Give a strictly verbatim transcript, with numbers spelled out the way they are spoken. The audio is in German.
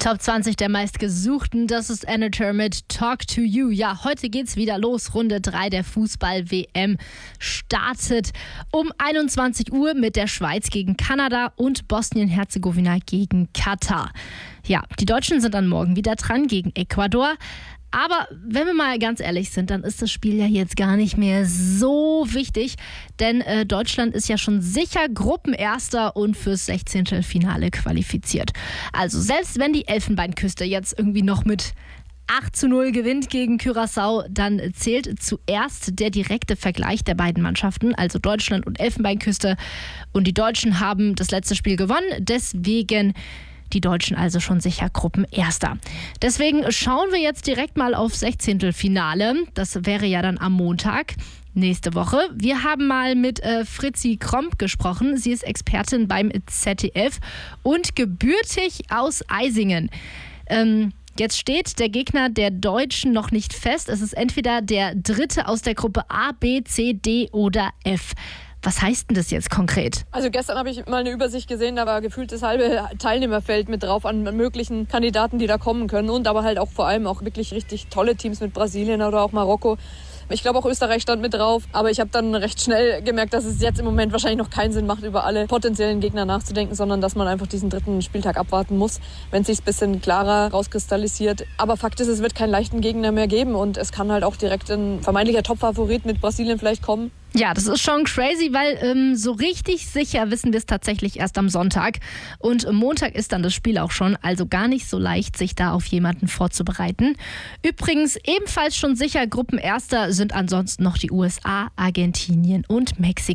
Top zwanzig der meistgesuchten, das ist Anator mit Talk to You. Ja, heute geht's wieder los. Runde drei der Fußball-W M startet um einundzwanzig Uhr mit der Schweiz gegen Kanada und Bosnien-Herzegowina gegen Katar. Ja, die Deutschen sind dann morgen wieder dran gegen Ecuador. Aber wenn wir mal ganz ehrlich sind, dann ist das Spiel ja jetzt gar nicht mehr so wichtig, denn äh, Deutschland ist ja schon sicher Gruppenerster und fürs Sechzehntelfinale qualifiziert. Also selbst wenn die Elfenbeinküste jetzt irgendwie noch mit acht zu null gewinnt gegen Curaçao, dann zählt zuerst der direkte Vergleich der beiden Mannschaften, also Deutschland und Elfenbeinküste. Und die Deutschen haben das letzte Spiel gewonnen, deswegen die Deutschen also schon sicher Gruppenerster. Deswegen schauen wir jetzt direkt mal auf Sechzehntelfinale. Das wäre ja dann am Montag nächste Woche. Wir haben mal mit äh, Fritzi Kromp gesprochen. Sie ist Expertin beim Z D F und gebürtig aus Eisingen. Ähm, Jetzt steht der Gegner der Deutschen noch nicht fest. Es ist entweder der dritte aus der Gruppe A, B, C, D oder F. Was heißt denn das jetzt konkret? Also gestern habe ich mal eine Übersicht gesehen, da war gefühlt das halbe Teilnehmerfeld mit drauf an möglichen Kandidaten, die da kommen können. Und aber halt auch vor allem auch wirklich richtig tolle Teams mit Brasilien oder auch Marokko. Ich glaube auch Österreich stand mit drauf, aber ich habe dann recht schnell gemerkt, dass es jetzt im Moment wahrscheinlich noch keinen Sinn macht, über alle potenziellen Gegner nachzudenken, sondern dass man einfach diesen dritten Spieltag abwarten muss, wenn es sich ein bisschen klarer rauskristallisiert. Aber Fakt ist, es wird keinen leichten Gegner mehr geben und es kann halt auch direkt ein vermeintlicher Top-Favorit mit Brasilien vielleicht kommen. Ja, das ist schon crazy, weil ähm, so richtig sicher wissen wir es tatsächlich erst am Sonntag. Und Montag ist dann das Spiel auch schon, also gar nicht so leicht, sich da auf jemanden vorzubereiten. Übrigens ebenfalls schon sicher Gruppenerster sind ansonsten noch die U S A, Argentinien und Mexiko.